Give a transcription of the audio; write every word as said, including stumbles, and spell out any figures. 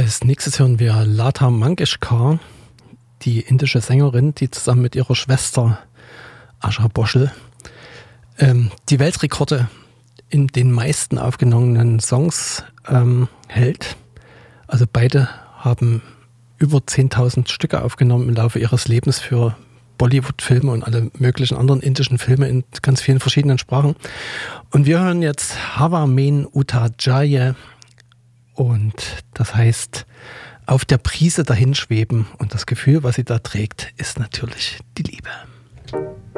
Als nächstes hören wir Lata Mangeshkar, die indische Sängerin, die zusammen mit ihrer Schwester Asha Bhosle ähm, die Weltrekorde in den meisten aufgenommenen Songs ähm, hält. Also beide haben über zehntausend Stücke aufgenommen im Laufe ihres Lebens für Bollywood-Filme und alle möglichen anderen indischen Filme in ganz vielen verschiedenen Sprachen. Und wir hören jetzt Hava Mein Utar Jaye und das heißt auf der Brise dahinschweben und das Gefühl, was sie da trägt, ist natürlich die Liebe.